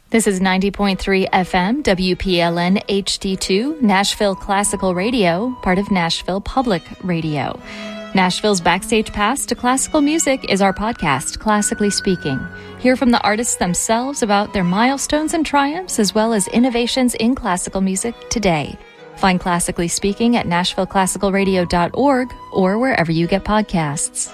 This is 90.3 FM, WPLN HD2, Nashville Classical Radio, part of Nashville Public Radio. Nashville's Backstage Pass to Classical Music is our podcast, Classically Speaking. Hear from the artists themselves about their milestones and triumphs, as well as innovations in classical music today. Find Classically Speaking at NashvilleClassicalRadio.org or wherever you get podcasts.